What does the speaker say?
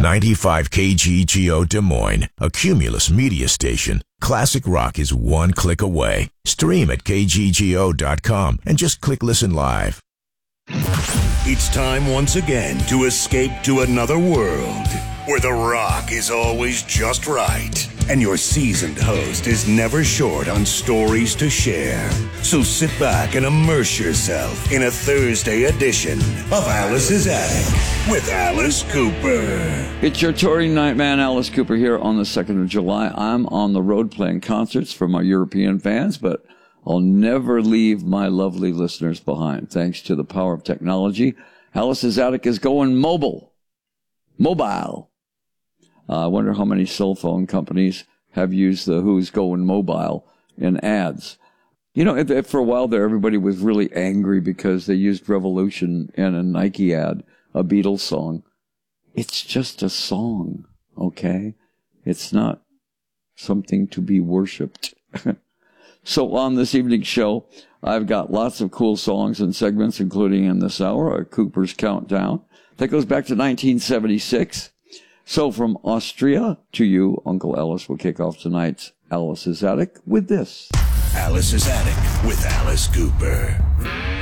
95 KGGO Des Moines, a Cumulus media station. Classic rock is one click away. Stream at kggo.com and just click listen live. It's time once again to escape to another world where the rock is always just right and your seasoned host is never short on stories to share. So sit back and immerse yourself in a Thursday edition of Alice's Attic with Alice Cooper. It's your touring night man, Alice Cooper, here on the 2nd of July. I'm on the road playing concerts for my European fans, but I'll never leave my lovely listeners behind. Thanks to the power of technology, Alice's Attic is going mobile. I wonder how many cell phone companies have used the Who's Going Mobile in ads. You know, for a while there, everybody was really angry because they used Revolution in a Nike ad, a Beatles song. It's just a song, okay? It's not something to be worshipped. So on this evening's show, I've got lots of cool songs and segments, including in this hour, a Cooper's Countdown. That goes back to 1976. So from Austria to you, Uncle Ellis will kick off tonight's Alice's Attic with this. Alice's Attic with Alice Cooper.